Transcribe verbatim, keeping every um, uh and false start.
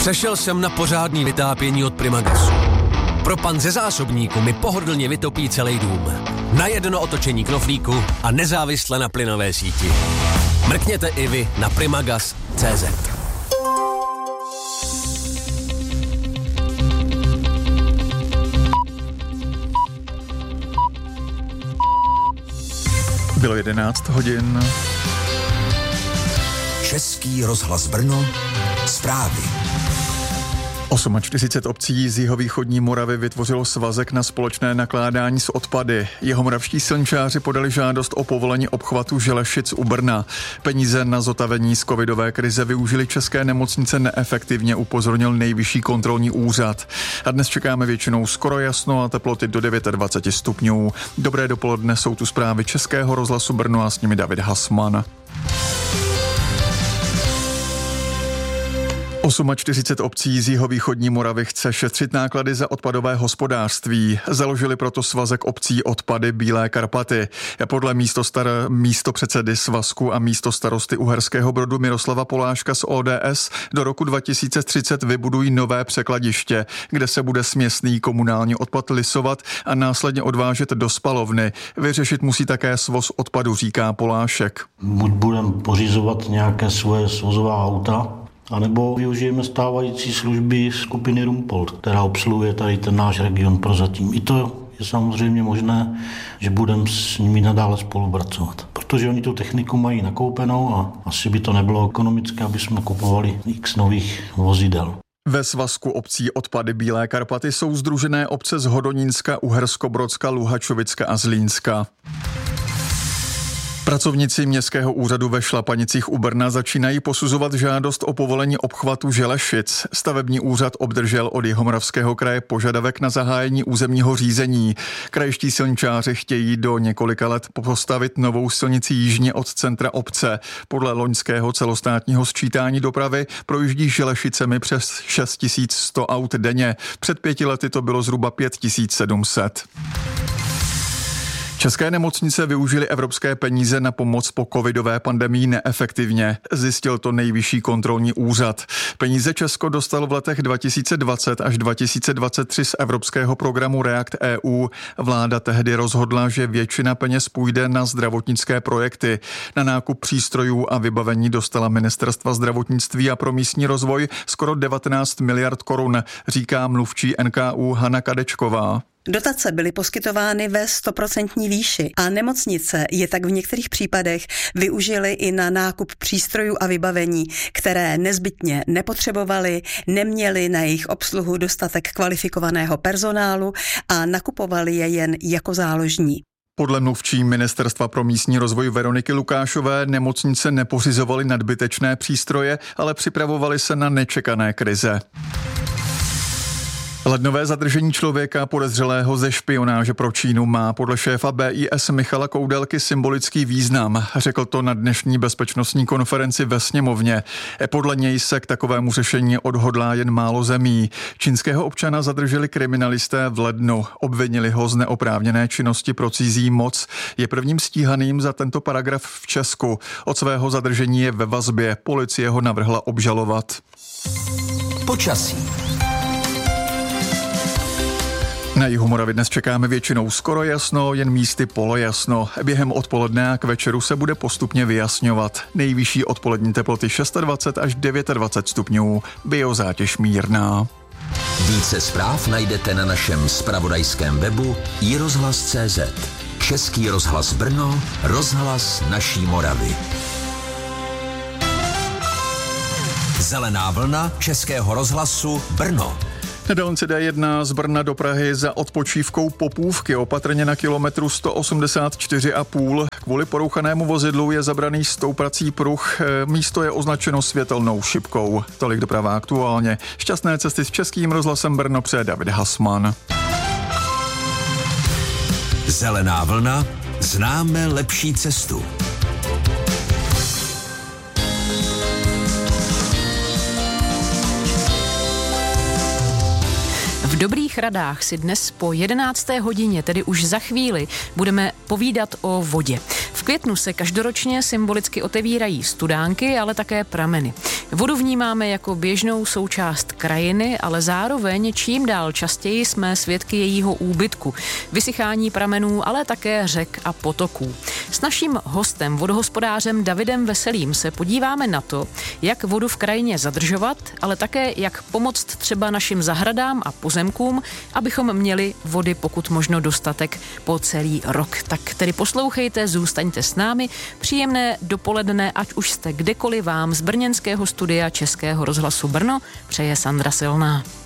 Přešel jsem na pořádný vytápění od Primagasu. Propan ze zásobníku mi pohodlně vytopí celý dům. Na jedno otočení knoflíku a nezávisle na plynové síti. Mrkněte i vy na primagas tečka cé zet. Bylo jedenáct hodin. Český rozhlas Brno, zprávy. čtyřicet osm obcí z jihovýchodní Moravy vytvořilo svazek na společné nakládání s odpady. Jihomoravští silničáři podali žádost o povolení obchvatu Želešic u Brna. Peníze na zotavení z covidové krize využili české nemocnice neefektivně, upozornil Nejvyšší kontrolní úřad. A dnes čekáme většinou skoro jasno a teploty do dvacet devět stupňů. Dobré dopoledne, jsou tu zprávy Českého rozhlasu Brno a s nimi David Hasman. čtyřicet osm obcí z jihovýchodní Moravy chce šetřit náklady za odpadové hospodářství. Založili proto svazek obcí Odpady Bílé Karpaty. Podle místostar, místopředsedy svazku a místostarosty Uherského Brodu Miroslava Poláška z O D S do roku dva tisíce třicet vybudují nové překladiště, kde se bude směsný komunální odpad lisovat a následně odvážet do spalovny. Vyřešit musí také svoz odpadu, říká Polášek. Buď budeme pořizovat nějaké svoje svozová auta, anebo využijeme stávající služby skupiny Rumpold, která obsluhuje tady ten náš region prozatím. I to je samozřejmě možné, že budeme s nimi nadále spolupracovat. Protože oni tu techniku mají nakoupenou a asi by to nebylo ekonomické, aby jsme kupovali x nových vozidel. Ve svazku obcí Odpady Bílé Karpaty jsou sdružené obce z Hodonínska, Uherskobrodska, Luhačovicka a Zlínska. Pracovníci Městského úřadu ve Šlapanicích u Brna začínají posuzovat žádost o povolení obchvatu Želešic. Stavební úřad obdržel od Jihomoravského kraje požadavek na zahájení územního řízení. Krajští silničáři chtějí do několika let postavit novou silnici jižně od centra obce. Podle loňského celostátního sčítání dopravy projíždí Želešicemi přes šest tisíc sto aut denně. Před pěti lety to bylo zhruba pět tisíc sedm set. České nemocnice využily evropské peníze na pomoc po covidové pandemii neefektivně, zjistil to Nejvyšší kontrolní úřad. Peníze Česko dostalo v letech dva tisíce dvacet až dva tisíce dvacet tři z evropského programu React E U. Vláda tehdy rozhodla, že většina peněz půjde na zdravotnické projekty. Na nákup přístrojů a vybavení dostala Ministerstva zdravotnictví a pro místní rozvoj skoro devatenáct miliard korun, říká mluvčí N K U Hana Kadečková. Dotace byly poskytovány ve stoprocentní výši a nemocnice je tak v některých případech využily i na nákup přístrojů a vybavení, které nezbytně nepotřebovaly, neměly na jejich obsluhu dostatek kvalifikovaného personálu a nakupovali je jen jako záložní. Podle mluvčí Ministerstva pro místní rozvoj Veroniky Lukášové nemocnice nepořizovaly nadbytečné přístroje, ale připravovaly se na nečekané krize. Lednové zadržení člověka podezřelého ze špionáže pro Čínu má podle šéfa B I S Michala Koudelky symbolický význam. Řekl to na dnešní bezpečnostní konferenci ve sněmovně. Podle něj se k takovému řešení odhodlá jen málo zemí. Čínského občana zadrželi kriminalisté v lednu. Obvinili ho z neoprávněné činnosti pro cizí moc. Je prvním stíhaným za tento paragraf v Česku. Od svého zadržení je ve vazbě. Policie ho navrhla obžalovat. Počasí. Na jihu Moravy dnes čekáme většinou skoro jasno, jen místy polojasno. Během odpoledne a k večeru se bude postupně vyjasňovat. Nejvyšší odpolední teploty dvacet šest až dvacet devět stupňů, biozátěž mírná. Více zpráv najdete na našem zpravodajském webu i rozhlas tečka cé zet. Český rozhlas Brno, rozhlas naší Moravy. Zelená vlna Českého rozhlasu Brno. Na dálnici D jedna z Brna do Prahy za odpočívkou Popůvky opatrně na kilometru sto osmdesát čtyři a půl. Kvůli porouchanému vozidlu je zabraný stouprací pruh. Místo je označeno světelnou šipkou. Tolik doprava aktuálně. Šťastné cesty s Českým rozhlasem Brno přeje David Hasman. Zelená vlna. Známe lepší cestu. V dobrých radách si dnes po jedenácté hodině, tedy už za chvíli, budeme povídat o vodě. V V květnu se každoročně symbolicky otevírají studánky, ale také prameny. Vodu vnímáme jako běžnou součást krajiny, ale zároveň čím dál častěji jsme svědky jejího úbytku, vysychání pramenů, ale také řek a potoků. S naším hostem, vodohospodářem Davidem Veselým, se podíváme na to, jak vodu v krajině zadržovat, ale také jak pomoct třeba našim zahradám a pozemkům, abychom měli vody pokud možno dostatek po celý rok. Tak tedy poslouchejte, zůstaňte s námi. Příjemné dopoledne, ať už jste kdekoliv, vám z brněnského studia Českého rozhlasu Brno přeje Sandra Silná.